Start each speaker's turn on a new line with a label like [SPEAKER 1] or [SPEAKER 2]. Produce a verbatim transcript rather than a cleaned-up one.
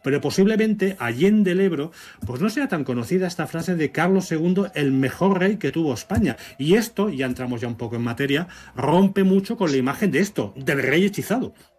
[SPEAKER 1] pero posiblemente allende el Ebro, pues no sea tan conocida esta frase de Carlos segundo, el mejor rey que tuvo España. Y esto, ya entramos ya un poco en materia, rompe mucho con la imagen de esto, del rey hechizado.